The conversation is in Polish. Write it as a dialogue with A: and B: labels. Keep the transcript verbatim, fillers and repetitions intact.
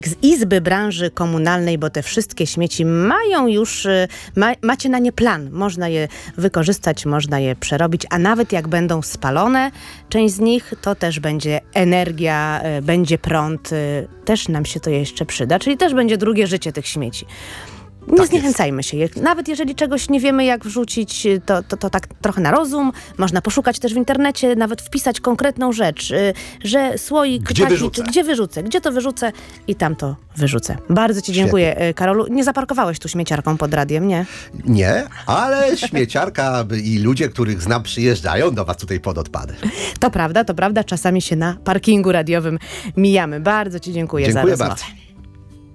A: z Izby Branży Komunalnej, bo te wszystkie śmieci mają już, ma, macie na nie plan. Można je wykorzystać, można je przerobić, a nawet jak będą spalone, część z nich, to też będzie energia, będzie prąd, też nam się to jeszcze przyda, czyli też będzie drugie życie tych śmieci. Nie
B: Tak
A: zniechęcajmy się. Nawet jeżeli czegoś nie wiemy, jak wrzucić, to, to, to tak trochę na rozum. Można poszukać też w internecie, nawet wpisać konkretną rzecz, że słoik
B: Gdzie
A: taki,
B: wyrzucę?
A: Czy, gdzie wyrzucę, gdzie to wyrzucę i tam to wyrzucę. Bardzo ci dziękuję,
B: Świetnie.
A: Karolu. Nie zaparkowałeś tu śmieciarką pod radiem, nie?
B: Nie, ale śmieciarka i ludzie, których znam, przyjeżdżają do was tutaj pod odpady.
A: To prawda, to prawda. Czasami się na parkingu radiowym mijamy. Bardzo ci dziękuję,
B: Dziękuję
A: za rozmowę.
B: bardzo.